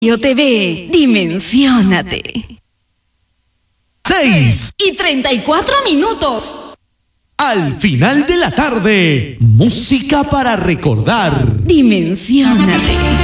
Yo TV, dimensiónate. 6:34. Al final de la tarde, música para recordar. Dimensiónate.